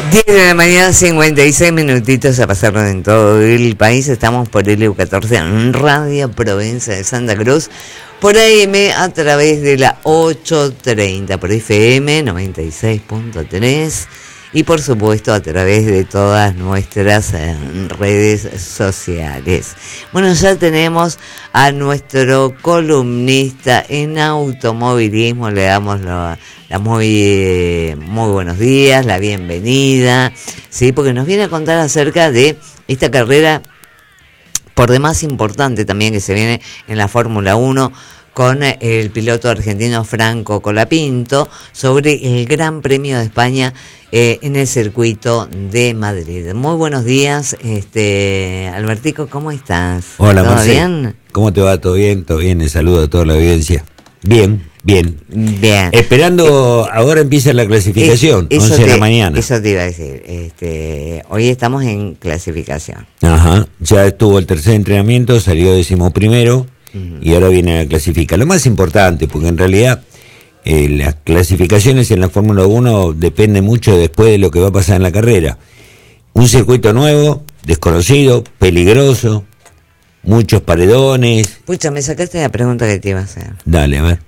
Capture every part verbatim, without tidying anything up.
diez de la mañana, cincuenta y seis minutitos a pasarnos en todo el país. Estamos por el E U catorce en Radio Provincia de Santa Cruz, por A M a través de la ochocientos treinta, por F M noventa y seis punto tres y por supuesto a través de todas nuestras eh, redes sociales. Bueno, ya tenemos a nuestro columnista en automovilismo. Le damos lo, la muy, eh, muy buenos días, la bienvenida, sí, porque nos viene a contar acerca de esta carrera por demás importante también que se viene en la Fórmula uno con el piloto argentino Franco Colapinto sobre el Gran Premio de España eh, en el circuito de Madrid. Muy buenos días, este Albertico, ¿cómo estás? Hola, ¿Todo Marcel. bien? ¿Cómo te va? ¿Todo bien? ¿Todo bien? Les saludo a toda la audiencia. Bien, bien. Bien. Esperando, eh, ahora empieza la clasificación, es, once te, de la mañana. Eso te iba a decir. Este, hoy estamos en clasificación. Ajá, ya estuvo el tercer entrenamiento, salió décimo primero. Uh-huh. Y ahora viene la clasificación. Lo más importante, porque en realidad eh, las clasificaciones en la Fórmula uno dependen mucho después de lo que va a pasar en la carrera. Un circuito nuevo, desconocido, peligroso, muchos paredones. Pucha, me sacaste la pregunta que te iba a hacer. Dale, a ver.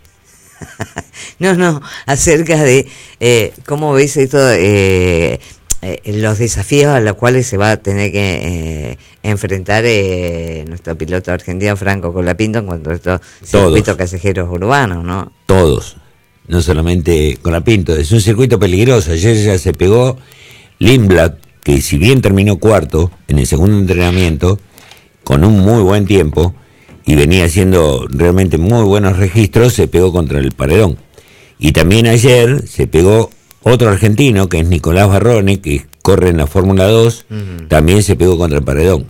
no, no, acerca de eh, cómo ves esto, eh, eh, los desafíos a los cuales se va a tener que eh, enfrentar eh, nuestro piloto argentino Franco Colapinto en cuanto a estos circuitos callejeros urbanos, ¿no? Todos, no solamente Colapinto, es un circuito peligroso. Ayer ya se pegó Lindblad, que si bien terminó cuarto en el segundo entrenamiento, con un muy buen tiempo, y venía haciendo realmente muy buenos registros, se pegó contra el paredón. Y también ayer se pegó otro argentino, que es Nicolás Barrone, que corre en la Fórmula dos, uh-huh. También se pegó contra el paredón.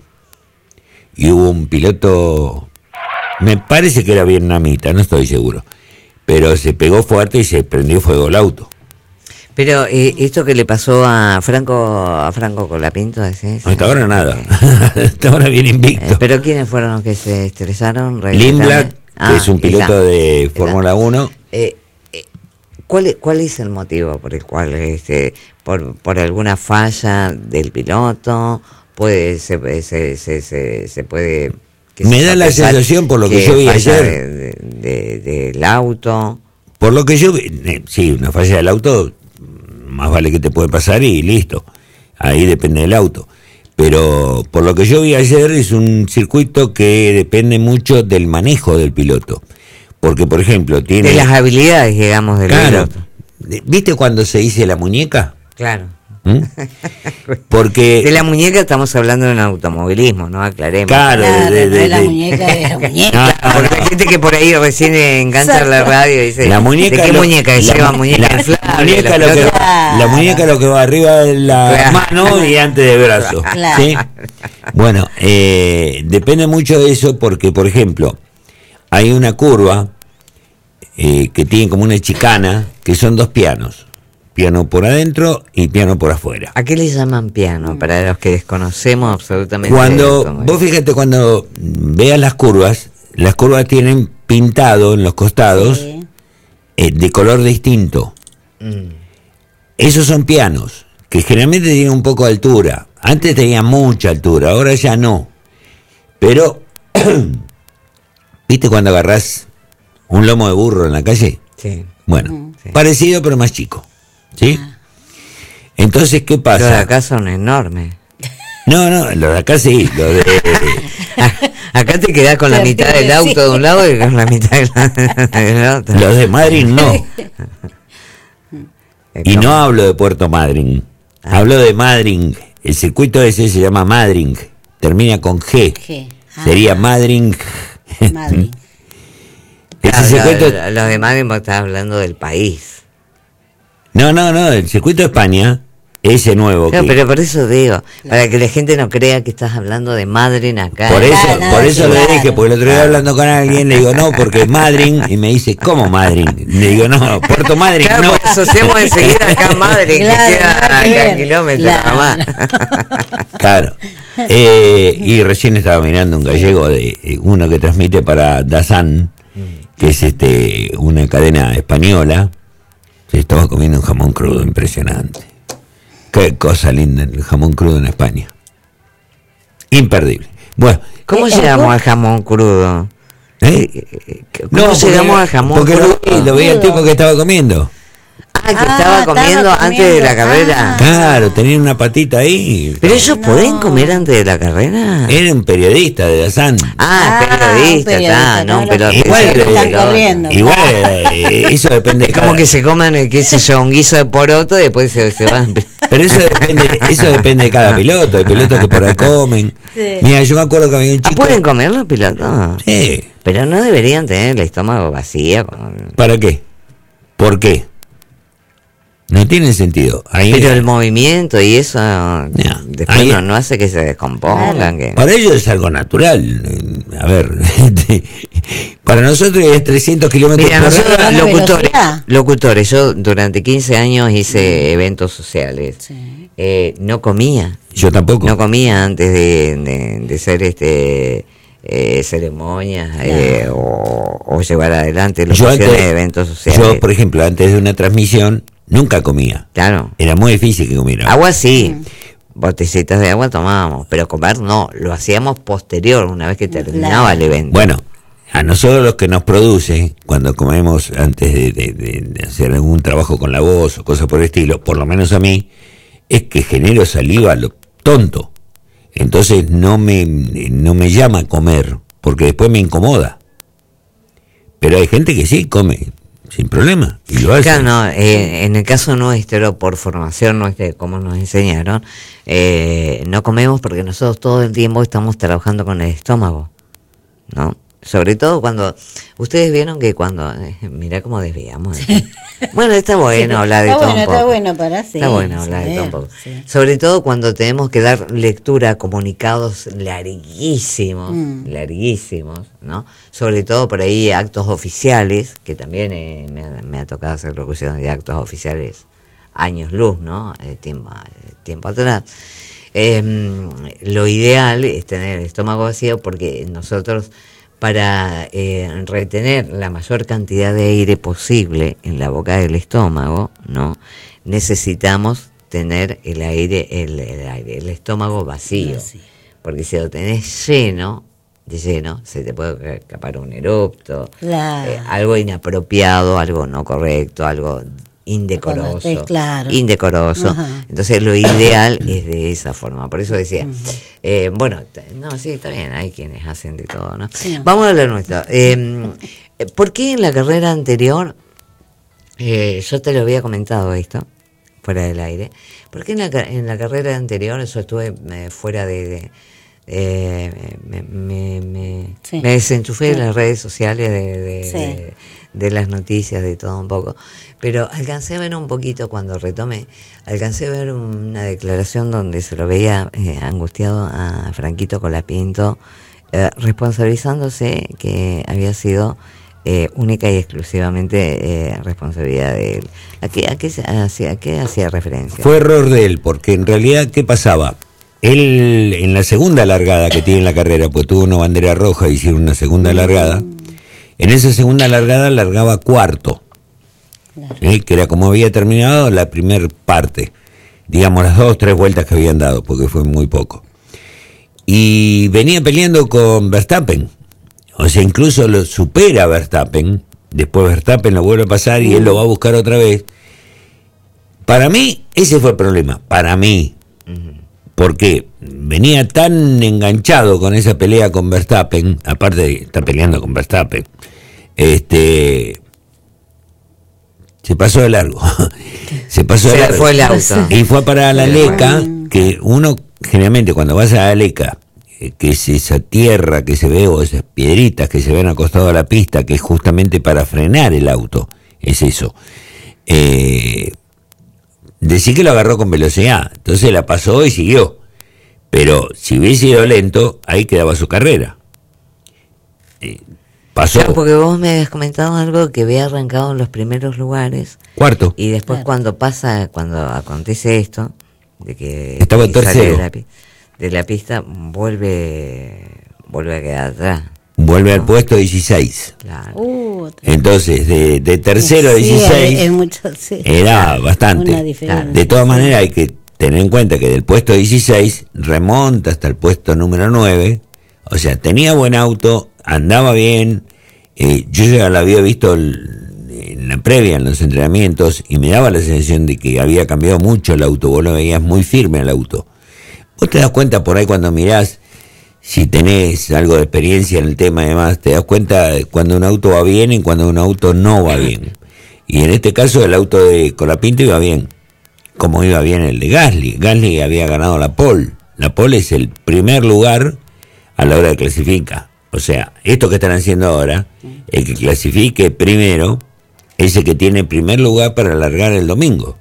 Y hubo un piloto, me parece que era vietnamita, no estoy seguro, pero se pegó fuerte y se prendió fuego el auto. Pero eh, esto que le pasó a Franco a Franco Colapinto, ¿es eso? Hasta ahora nada, hasta ahora bien invicto. Eh, ¿Pero quiénes fueron los que se estresaron? Lindblad, ah, que es un piloto esa, de Fórmula uno. Eh, ¿Cuál, ¿Cuál es el motivo por el cual, este, por, por alguna falla del piloto, puede se, se, se, se, se puede... Me da la sensación, por lo que, que yo vi ayer... De, de, de, del auto... Por lo que yo vi, eh, sí, una falla del auto, más vale que te puede pasar y listo. Ahí depende del auto. Pero por lo que yo vi ayer, es un circuito que depende mucho del manejo del piloto. Porque, por ejemplo, tiene... De las habilidades, digamos, del claro, piloto. ¿Viste cuando se dice la muñeca? Claro. ¿Mm? Porque... De la muñeca estamos hablando en automovilismo, ¿no? Aclaremos. Claro, claro de, de, de, de la de... muñeca de la muñeca. No, porque hay gente que por ahí recién engancha la radio y dice... La muñeca ¿de qué lo, muñeca? La, lleva muñeca la, inflable, muñeca la, lo que, claro. la muñeca lo que va arriba de la claro. mano y antes del brazo. Claro. ¿Sí? Bueno, eh, depende mucho de eso porque, por ejemplo, hay una curva eh, que tiene como una chicana, que son dos pianos. Piano por adentro y piano por afuera. ¿A qué le llaman piano? Para los que desconocemos absolutamente. Cuando esto, vos fíjate, cuando veas las curvas, las curvas tienen pintado en los costados, sí, eh, de color distinto. Mm. Esos son pianos, que generalmente tienen un poco de altura. Antes tenían mucha altura, ahora ya no. Pero, ¿viste cuando agarrás un lomo de burro en la calle? Sí. Bueno, sí, parecido pero más chico. ¿Sí? Ah. Entonces, ¿qué pasa? Los de acá son enormes. No, no, los de acá sí. Los de... Acá te quedás con la mitad del auto sí. de un lado y con la mitad del otro. Los de Madrid no. Y no hablo de Puerto Madryn. Ah. Hablo de Madryn. El circuito ese se llama Madryn. Termina con G. G. Ah. Sería Madryn. Madryn. Claro, circuito... Los lo de Madryn vos estás hablando del país. No, no, no, el circuito de España, ese nuevo. No, que... pero por eso digo, para que la gente no crea que estás hablando de Madryn acá. Por eso, claro, no, por eso claro. le dije, porque el otro día hablando con alguien, le digo, no, porque Madryn, y me dice, ¿cómo Madryn? Le digo, no, Puerto Madryn, claro, no. Pues asociamos enseguida acá a Madryn, claro, que queda acá kilómetros claro. nomás. Claro. Eh, y recién estaba mirando un gallego, de uno que transmite para Dazan, que es este una cadena española. Se estaba comiendo un jamón crudo impresionante. Qué cosa linda el jamón crudo en España. Imperdible. Bueno, ¿Cómo Eh, llegamos ¿cómo? al jamón crudo? ¿eh? ¿Cómo No, llegamos porque- al jamón porque crudo? lo, vi, lo veía el tipo que estaba comiendo. Ah, que Ah, estaba estaba comiendo antes de comiendo. la carrera. Ah. Claro, tenía una patita ahí. ¿Pero ellos No. pueden comer antes de la carrera? Era un periodista de la SAN. Ah, Ah, periodista, un periodista, está, no, no, pero los Igual, que están eh, corriendo. Igual, eh, eso depende de como cada- que se coman, eh, qué sé yo, un guiso de poroto y después se, se van. Pero eso depende, eso depende de cada piloto. Hay pilotos que por ahí comen. Sí. Mira, yo me acuerdo que había un Ah, chico. ¿pueden comer los pilotos? Sí. Pero no deberían tener el estómago vacío. como- ¿Para qué? ¿Por qué? No tiene sentido. Ahí- Pero el movimiento y eso después ahí- no, no hace que se descompongan. Claro. Que... Para ellos es algo natural. Eh, A ver, este, para nosotros es trescientos kilómetros Mira, por nosotros hora. la locutores, velocidad. locutores, yo durante quince años hice eventos sociales. Sí. Eh, no comía, Yo tampoco. no comía antes de, de, de hacer este eh, ceremonias eh, o, o llevar adelante los Yo antes- de eventos sociales. Yo, por ejemplo, antes de una transmisión, nunca comía. Claro, Era muy difícil que comiera. agua sí. Botecitas de agua tomábamos, pero comer no, lo hacíamos posterior, una vez que terminaba Claro. el evento. Bueno, a nosotros los que nos produce, cuando comemos antes de, de- de- de hacer algún trabajo con la voz o cosas por el estilo, por lo menos a mí, es que genero saliva a lo tonto. Entonces no me, no me llama a comer, porque después me incomoda. Pero hay gente que sí come, sin problema, y lo hace. Claro, no, eh, en el caso nuestro, por formación nuestra, como nos enseñaron, eh, no comemos porque nosotros todo el tiempo estamos trabajando con el estómago, ¿no? Sobre todo cuando, ustedes vieron que cuando, eh, mirá cómo desviamos. ¿eh? Bueno, está bueno Sí, hablar de está todo bueno, un poco. está bueno para sí, Está bueno hablar de sí, todo un poco. sí. Sobre todo cuando tenemos que dar lectura a comunicados larguísimos, Mm. larguísimos, ¿no? Sobre todo por ahí actos oficiales, que también eh, me, ha, me ha tocado hacer locución de actos oficiales años luz, ¿no? Eh, tiempo, eh, tiempo atrás. Eh, lo ideal es tener el estómago vacío porque nosotros, para eh, retener la mayor cantidad de aire posible en la boca del estómago, ¿no? Necesitamos tener el aire, el, el aire, el estómago vacío. Vacío. Porque si lo tenés lleno, de lleno, se te puede escapar un erupto, Claro. eh, algo inapropiado, algo no correcto, algo indecoroso, Cuando estés claro. indecoroso. Ajá. Entonces lo ideal es de esa forma. Por eso decía, eh, bueno, t- no, sí, está bien, hay quienes hacen de todo, ¿no? Sí. Vamos a hablar nuestro. Eh, ¿Por qué en la carrera anterior, eh, yo te lo había comentado esto, fuera del aire, ¿por qué en la, ca- en la carrera anterior, yo estuve eh, fuera de... de eh, me, me, me, Sí. me desenchufé de Sí. las redes sociales, de, de, Sí. de- de las noticias, de todo un poco, pero alcancé a ver un poquito cuando retomé, alcancé a ver una declaración donde se lo veía eh, angustiado a Franquito Colapinto, eh, responsabilizándose que había sido eh, única y exclusivamente eh, responsabilidad de él. ¿A qué, a qué, se- hacía, a qué hacía referencia? Fue error de él, porque en realidad, ¿qué pasaba? Él, en la segunda largada que tiene en la carrera, pues tuvo una bandera roja y hicieron una segunda largada, en esa segunda largada largaba cuarto, Claro. ¿eh? Que era como había terminado la primera parte, digamos las dos o tres vueltas que habían dado, porque fue muy poco. Y venía peleando con Verstappen, o sea, incluso lo supera a Verstappen, después Verstappen lo vuelve a pasar y él lo va a buscar otra vez. Para mí, ese fue el problema, para mí. Porque venía tan enganchado con esa pelea con Verstappen, aparte de estar peleando con Verstappen, este se pasó de largo. se pasó de Se largo. fue el auto. Y fue para la Se Leca, fue. que uno generalmente cuando vas a la Leca, eh, que es esa tierra que se ve, o esas piedritas que se ven al costado de la pista, que es justamente para frenar el auto, es eso. Eh, Decir que lo agarró con velocidad, entonces la pasó y siguió. Pero si hubiese ido lento, ahí quedaba su carrera. Eh, pasó Claro, porque vos me habías comentado algo que había arrancado en los primeros lugares cuarto. y después Claro. cuando pasa, cuando acontece esto, de que Estaba que sale tercero. de la, pi- de la pista, vuelve vuelve a quedar atrás. Vuelve al puesto dieciséis. Claro. Uh, otra- Entonces, de, de tercero a Sí, dieciséis, es mucho, sí. era Una bastante. diferencia. De todas maneras, hay que tener en cuenta que del puesto dieciséis remonta hasta el puesto número nueve, o sea, tenía buen auto, andaba bien, eh, yo ya lo había visto el, en la previa, en los entrenamientos, y me daba la sensación de que había cambiado mucho el auto, vos lo veías muy firme el auto. Vos te das cuenta por ahí cuando mirás, si tenés algo de experiencia en el tema, además, te das cuenta de cuando un auto va bien y cuando un auto no va bien. Y en este caso el auto de Colapinto iba bien, como iba bien el de Gasly. Gasly había ganado la pole. La pole es el primer lugar a la hora de clasificar. O sea, esto que están haciendo ahora, el que clasifique primero es el que tiene primer lugar para largar el domingo.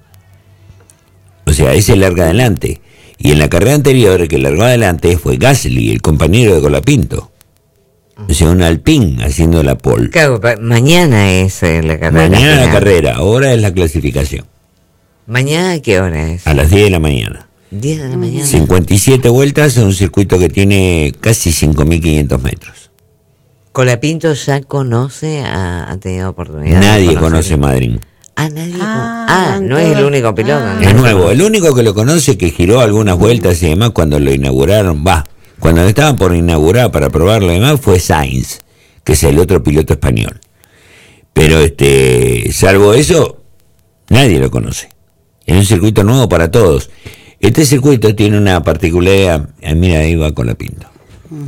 O sea, ese larga adelante. Y en la carrera anterior, el que largó adelante fue Gasly, el compañero de Colapinto. O sea, un Alpine haciendo la pole. Claro, mañana es eh, la carrera. Mañana final. la carrera, ahora es la clasificación. ¿Mañana a qué hora es? A las diez de la mañana. diez de la mañana. cincuenta y siete vueltas en un circuito que tiene casi cinco mil quinientos metros. Colapinto ya conoce, ha, ha tenido oportunidad. Nadie de conoce Madrid. Ah, nadie. Ah, Ah, ah no es el único piloto. ah. ¿no? Es nuevo. El único que lo conoce, que giró algunas vueltas y demás cuando lo inauguraron, va, cuando estaban por inaugurar para probarlo y demás, fue Sainz, que es el otro piloto español. Pero este, salvo eso, nadie lo conoce. Es un circuito nuevo para todos. Este circuito tiene una particularidad. Eh, mira, ahí va Colapinto. Mm.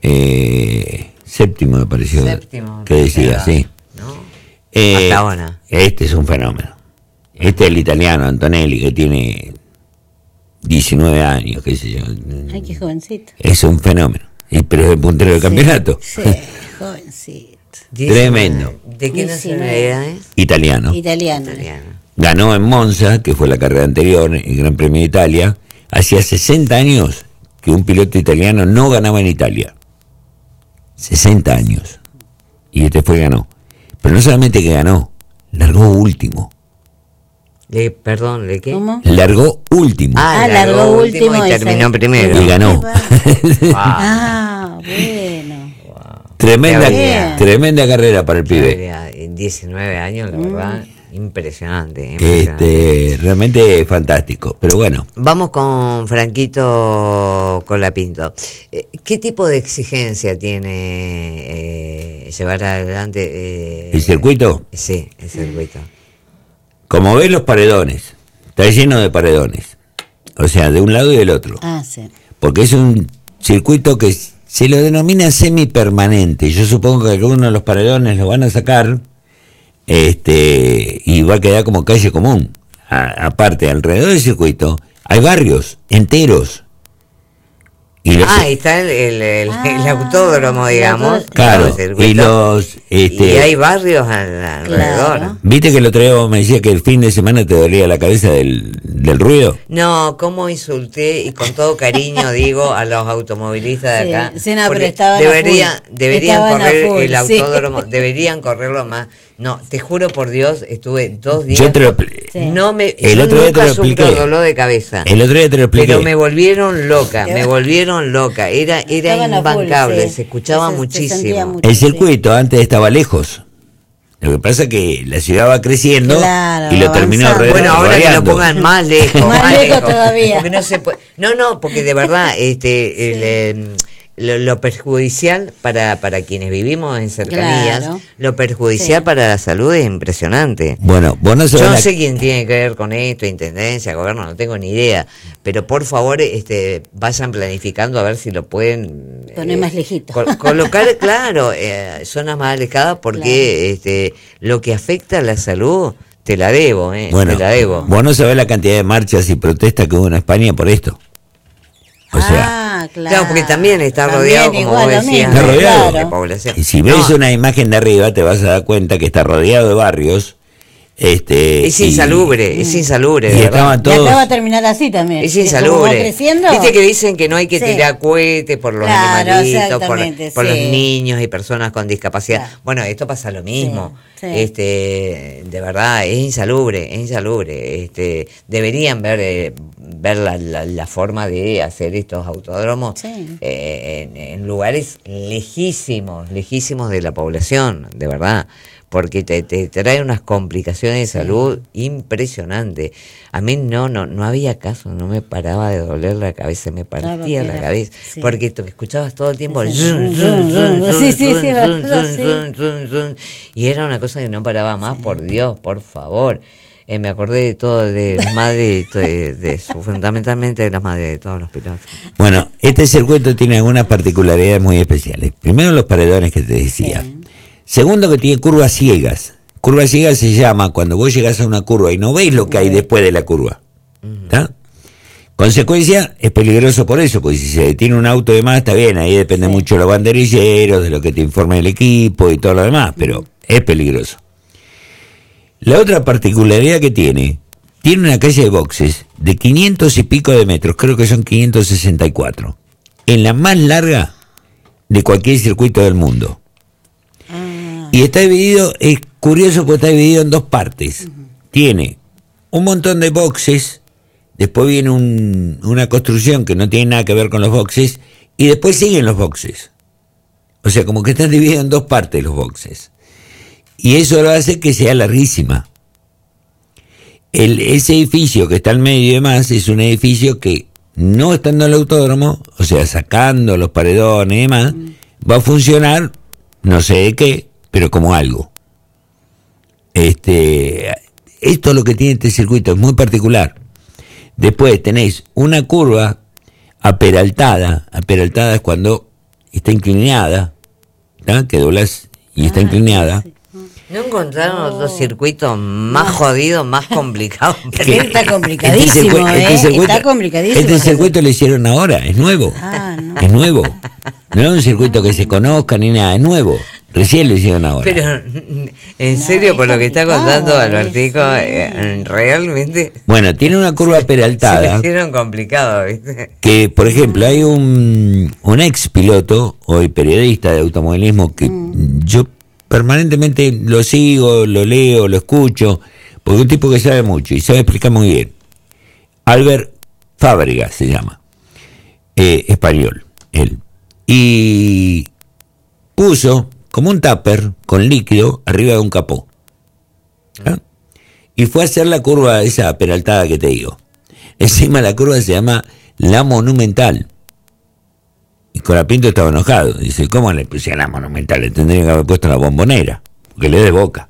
Eh, séptimo me pareció. Séptimo. Que decía, sí. ¿No? Eh, Hasta ahora. Este es un fenómeno. Este es el italiano Antonelli, que tiene diecinueve años, qué sé yo. Ay, qué jovencito. Es un fenómeno. Y, pero es el puntero del Sí, campeonato. Sí, jovencito. Tremendo. ¿De qué nacionalidad es? Italiano. Italiano. Italiano. Ganó en Monza, que fue la carrera anterior, el Gran Premio de Italia. Hacía sesenta años que un piloto italiano no ganaba en Italia. sesenta años. Y este fue y ganó. Pero no solamente que ganó, largó último. Le, perdón, ¿de qué? ¿Cómo? Largó último. Ah, largó último y y terminó se- primero. Y ganó. Wow. Ah, bueno. Tremenda, Bien. tremenda carrera para el pibe. En diecinueve años, la verdad, impresionante. impresionante. Este, realmente fantástico. Pero bueno, Vamos con Franquito Colapinto. Eh, ¿Qué tipo de exigencia tiene eh, llevar adelante eh, ¿el circuito? Sí, el circuito. Como ves los paredones, está lleno de paredones. O sea, de un lado y del otro. Ah, sí. Porque es un circuito que se lo denomina semipermanente. Yo supongo que algunos de los paredones lo van a sacar, este, y va a quedar como calle común. A- aparte, alrededor del circuito hay barrios enteros. Y los, Ah, ahí está el, el, el- Ah, el autódromo, el digamos. autódromo. claro, el circuito. y los, este, Y hay barrios al- alrededor. Claro. viste que el otro día me decía que el fin de semana te dolía la cabeza del, del ruido. No, cómo insulté y con todo cariño digo a los automovilistas de Sí, acá. sí, no, pero porque estaban a debería, full. deberían Estaban a correr full, el sí. autódromo, deberían correrlo más. No, te juro por Dios, estuve dos días. Yo te lo, Sí. No me, El yo otro día te nunca lo sufro expliqué. dolor de cabeza. el otro día te lo expliqué. Pero me volvieron loca, me volvieron loca. Era, era Estaban a full, imbancable, sí. se escuchaba Se- se muchísimo. sentía mucho. El Sí. circuito antes estaba lejos. Lo que pasa es que la ciudad va creciendo Claro, y lo terminó avanzando. re- Bueno, ahora que lo rodeando. pongan más lejos. Más lejos todavía. Porque no se puede. No, no, porque de verdad, este, el, eh, lo, lo perjudicial para, para quienes vivimos en cercanías, Claro. lo perjudicial Sí. para la salud es impresionante. Bueno, vos no Yo sabés no la- sé quién tiene que ver con esto, intendencia, gobierno, no tengo ni idea. Pero por favor, este, vayan planificando a ver si lo pueden Poner más lejito. col- colocar, claro, eh, zonas más alejadas, porque este, lo que afecta a la salud, te la debo, eh, Bueno, te la debo. vos no sabés la cantidad de marchas y protestas que hubo en España por esto. O sea, ah, claro. Claro, porque también está También rodeado, como igual, vos lo decías, mismo, Está rodeado. de población. y si ves No, una imagen de arriba te vas a dar cuenta que está rodeado de barrios. Este, es y- insalubre, es insalubre, Y de verdad. estaban Y todos. acá va a terminar así también. Es Que como va insalubre. creciendo. Viste que dicen que no hay que Sí. tirar cohetes por los Claro, animalitos, por, exactamente, por los sí. niños y personas con discapacidad. Claro. Bueno, esto pasa lo mismo. Sí, sí. Este, de verdad, es insalubre, es insalubre. Este, deberían ver eh, ver la, la, la forma de hacer estos autódromos Sí. eh, en, en lugares lejísimos, lejísimos de la población, de verdad. porque te, te trae unas complicaciones de salud impresionantes. A mí no, no, no había caso, no me paraba de doler la cabeza, me partía Claro, la era- cabeza, sí. porque te escuchabas todo el tiempo el Sí, zun, sí, zun, zun, zun, sí, sí, zun, sí, zun, verdad, zun, sí. zun, zun, zun, y era una cosa que no paraba más, por Dios, por favor. Eh, me acordé de todo, de las madres, de, de su- fundamentalmente de las madres de todos los pilotos. Bueno, este circuito tiene algunas particularidades muy especiales. Primero, los paredones que te decía. Sí. Segundo, que tiene curvas ciegas. Curva ciega se llama cuando vos llegás a una curva y no veis lo que hay después de la curva. ¿Está? Consecuencia, es peligroso por eso, porque si se detiene un auto de más, está bien, ahí depende Sí. mucho de los banderilleros, de lo que te informe el equipo y todo lo demás, pero es peligroso. La otra particularidad que tiene, tiene una calle de boxes de quinientos y pico de metros, creo que son quinientos sesenta y cuatro, en la más larga de cualquier circuito del mundo. Ah, Y está dividido, es curioso porque está dividido en dos partes. Tiene un montón de boxes, después viene un- una construcción que no tiene nada que ver con los boxes, y después siguen los boxes. O sea, como que están divididos en dos partes los boxes. Y eso lo hace que sea larguísima. El, ese edificio que está al medio y demás es un edificio que, no estando en el autódromo, o sea, sacando los paredones y demás, va a funcionar, no sé de qué, pero como algo. Este, esto es lo que tiene este circuito, es muy particular. Después tenéis una curva aperaltada. Aperaltada es cuando está inclinada, ¿tá? Que doblas y está ah, inclinada. sí. ¿No encontraron Oh. otro circuito más jodido, más complicado? Porque está Este complicadísimo, circu- ¿eh? este circuito- Está complicadísimo. Este circuito lo hicieron ahora, es nuevo. Ah, no. Es nuevo. No es un circuito que se conozca ni nada, es nuevo. Recién lo hicieron ahora. Pero, en No, serio, es por lo que está complicado, contando Albertico, sí. eh, realmente Bueno, tiene una curva se lo peraltada hicieron complicado, ¿viste? que, por ejemplo, hay un, un ex piloto, hoy periodista de automovilismo, que yo permanentemente lo sigo, lo leo, lo escucho, porque es un tipo que sabe mucho y sabe explicar muy bien. Albert Fábregas se llama, eh, español, él. Y puso como un tupper con líquido arriba de un capó. ¿Ah? Y fue a hacer la curva esa peraltada que te digo. Encima la curva se llama La Monumental. Y Colapinto estaba enojado. Dice, ¿cómo le puse a La Monumental? Le tendría que haber puesto La Bombonera, porque le de boca.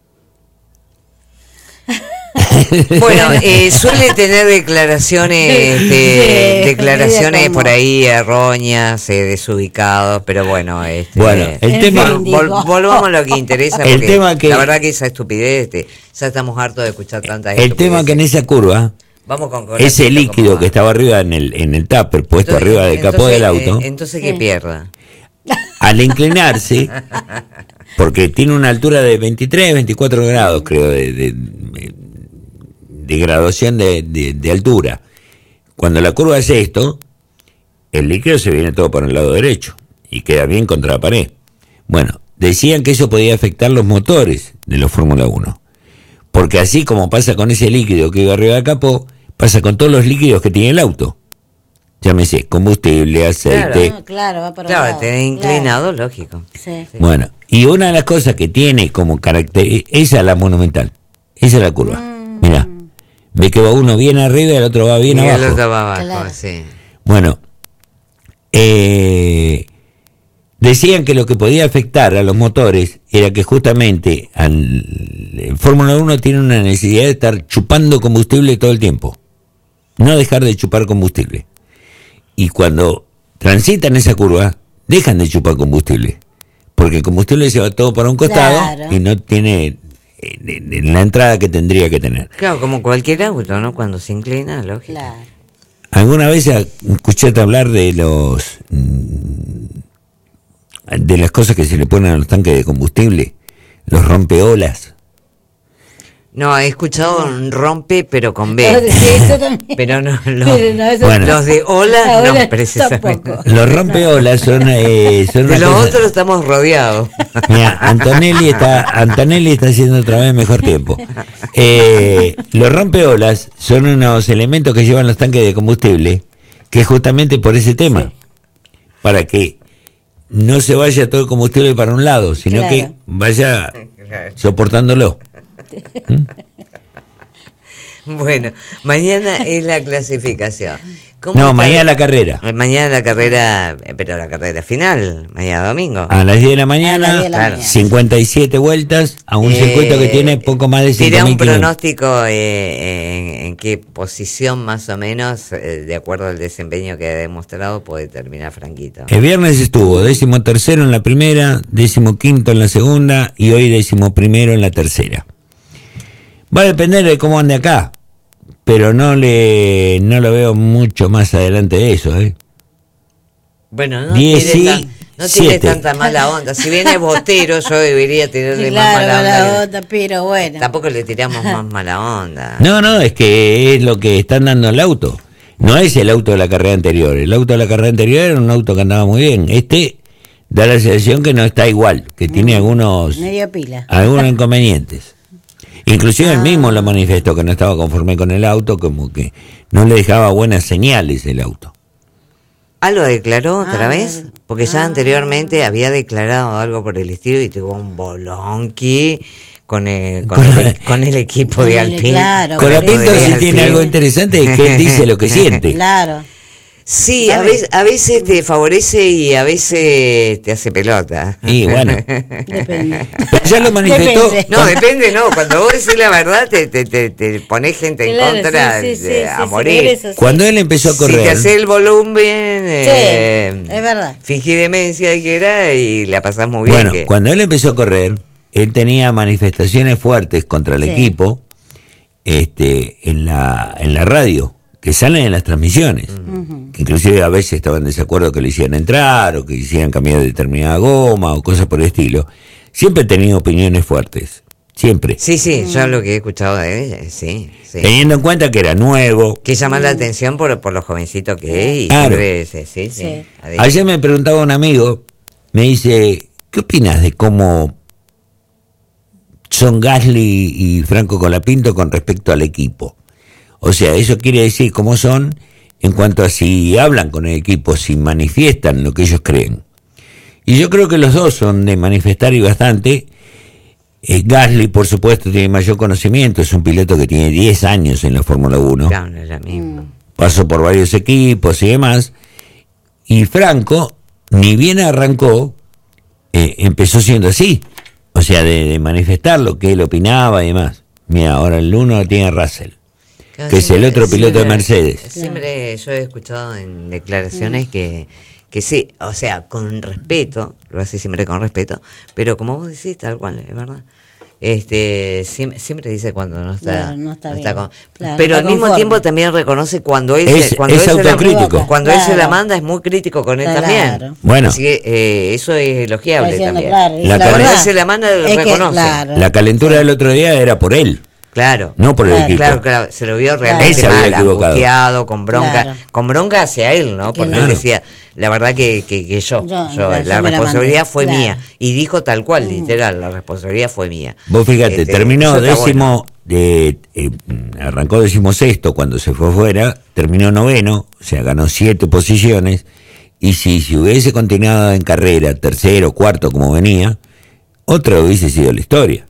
Bueno, eh, suele tener declaraciones, de, Sí, declaraciones como- por ahí erróneas, eh, desubicados, pero bueno, este, Bueno, el En tema... fin. vol- vol- volvamos a lo que interesa, El porque tema que- la verdad que esa estupidez, este, ya estamos hartos de escuchar tantas El tema que en esa curva, Vamos con ese Colapinto, líquido ¿cómo que va? estaba arriba en el, en el tupper, puesto Entonces, arriba del capó entonces, del auto, eh, entonces que Sí. pierda. al inclinarse, porque tiene una altura de veintitrés, veinticuatro grados, creo, de, de, de graduación de, de, de altura. Cuando la curva es esto, el líquido se viene todo por el lado derecho y queda bien contra la pared. Bueno, decían que eso podía afectar los motores de los Fórmula uno, porque así como pasa con ese líquido que iba arriba del capó, pasa con todos los líquidos que tiene el auto. Llámese combustible, aceite. Ah, claro, va para un Claro, lado, te inclinado, lógico. claro. Sí. Bueno, y una de las cosas que tiene como carácter, esa es la monumental, esa es la curva. Mira, ve que va uno bien arriba y el otro va bien Y el abajo. otro va abajo, Claro. sí. Bueno, eh, decían que lo que podía afectar a los motores era que justamente al, el Fórmula uno tiene una necesidad de estar chupando combustible todo el tiempo, no dejar de chupar combustible. Y cuando transitan esa curva, dejan de chupar combustible, porque el combustible se va todo para un costado Claro. y no tiene eh, la entrada que tendría que tener. Claro, como cualquier auto, ¿no? Cuando se inclina, lógico. Claro. ¿Alguna vez escuchaste hablar de los mm, de las cosas que se le ponen a los tanques de combustible? Los rompeolas. No, he escuchado un rompe, pero con B. Sí, eso también. Pero no, los, Pero no, eso- Bueno. los de ola, Ahora no, precisamente. tampoco. Los rompeolas son, eh, son De una los cosa- otros estamos rodeados. Mira, Antonelli está, Antonelli está haciendo otra vez mejor tiempo. Eh, los rompeolas son unos elementos que llevan los tanques de combustible, que es justamente por ese tema, para que no se vaya todo el combustible para un lado, sino Claro. que vaya Claro. soportándolo. ¿Mm? Bueno, mañana es la clasificación. ¿Cómo No, está? mañana la carrera. Mañana la carrera, eh, pero la carrera final, mañana domingo. A las diez de la A las mañana, diez de la claro. mañana. cincuenta y siete vueltas a un Eh, circuito que tiene poco más de Tira cinco mil un kilómetros. pronóstico eh, en, en qué posición más o menos, eh, de acuerdo al desempeño que ha demostrado, puede terminar Franquito. El viernes estuvo décimo tercero en la primera, décimo quinto en la segunda y hoy décimo primero en la tercera. Va a depender de cómo ande acá, pero no le no lo veo mucho más adelante de eso, ¿eh? Bueno, no Diez tiene, y tan- no tiene siete. tanta mala onda. Si viene Botero, yo debería tirarle Sí, más claro, mala onda. mala que- onda, pero bueno. Tampoco le tiramos más mala onda. No, no, es que es lo que están dando el auto. No es el auto de la carrera anterior. El auto de la carrera anterior era un auto que andaba muy bien. Este da la sensación que no está igual, que tiene algunos Medio pila. algunos inconvenientes. Inclusive él mismo lo manifestó que no estaba conforme con el auto, como que no le dejaba buenas señales el auto. ¿Ah, lo declaró otra Ah, vez? claro. Porque ya Ah. anteriormente había declarado algo por el estilo y tuvo un bolonqui con el, con Con- el, con el equipo de Con el- Alpine. claro, Con la por eso. pinta si de tiene Alpine. algo interesante es que él dice lo que siente. Claro. Sí, a ¿Sabe? veces, a veces te favorece y a veces te hace pelota. Y bueno, Depende. pero ya lo manifestó. Depende. No, depende, no. Cuando vos decís la verdad, te, te, te, te pones gente en Claro, contra sí, sí, de- sí, a sí, sí, morir. por eso sí. Cuando él empezó a Si te correr, hace el volumen, eh, es verdad. fingí demencia y que era y la pasás muy bien. bueno, que- cuando él empezó a correr, él tenía manifestaciones fuertes contra el Sí. equipo, este, en la, en la radio, que salen en las transmisiones. Ujú. Que inclusive a veces estaban en desacuerdo que le hicieran entrar, o que hicieran cambiar determinada goma, o cosas por el estilo. Siempre he tenido opiniones fuertes. Siempre. Sí, sí, yo lo que he escuchado de ella, sí, sí. Teniendo en cuenta que era nuevo. Que llama la atención por, por lo jovencito que es y Claro. siempre, sí, sí, sí. Sí. Adentro. Ayer me preguntaba un amigo, me dice, ¿qué opinas de cómo son Gasly y Franco Colapinto con respecto al equipo? O sea, eso quiere decir cómo son en cuanto a si hablan con el equipo, si manifiestan lo que ellos creen. Y yo creo que los dos son de manifestar y bastante. Eh, Gasly, por supuesto, tiene mayor conocimiento, es un piloto que tiene diez años en la Fórmula uno. Claro, no es la misma. Pasó por varios equipos y demás. Y Franco, ni bien arrancó, eh, empezó siendo así. O sea, de, de manifestar lo que él opinaba y demás. Mira, ahora el uno tiene Russell, Claro, que es el siempre- otro piloto de siempre- Mercedes. Siempre yo he escuchado en declaraciones que, que sí, o sea, con respeto, lo hace siempre con respeto, pero como vos decís, tal cual, es verdad. Este siempre, siempre dice cuando no está, Claro, no está bien. con- Claro, pero no al está mismo conforme. tiempo también reconoce cuando él Es- se, cuando es él se la- autocrítico. cuando él se la Claro. manda es muy crítico con él Claro. también. Bueno. Así que eh, eso es elogiable Está diciendo, también. claro, La la cara- verdad se la manda, es que, reconoce. claro. La calentura del otro día era por él, Claro. no por el Claro, equipo. Claro, claro, se lo vio realmente Él se había mal, equivocado. angustiado, con bronca, Claro. con bronca hacia él, ¿no? Porque Claro. él decía, la verdad que, que, que yo, Yo, yo, yo la me la responsabilidad mandé, fue claro. mía. Y dijo tal cual, literal, la responsabilidad fue mía. Vos fíjate, Este, terminó eso está décimo, de, eh, arrancó décimo sexto cuando se fue fuera, terminó noveno, o sea, ganó siete posiciones, y si, si hubiese continuado en carrera, tercero, cuarto, como venía, otra hubiese sido la historia.